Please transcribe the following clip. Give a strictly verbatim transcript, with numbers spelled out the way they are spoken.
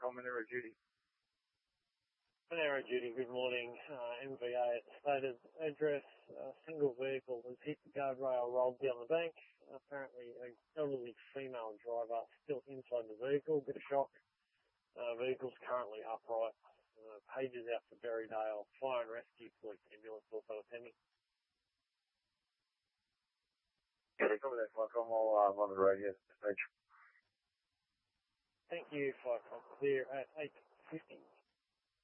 Monero Judy. Monero Judy, good morning. Uh, M V A at stated address, a single vehicle has hit the guardrail, rolled down the bank. Apparently an elderly female driver still inside the vehicle, bit of shock. Uh, vehicle's currently upright. Uh, pages out for Berrydale. Fire and rescue, police ambulance also attending. Okay, copy that, Flycom. I'll uh, run the radio stage. Thank you, Flycom. Clear at eight fifty.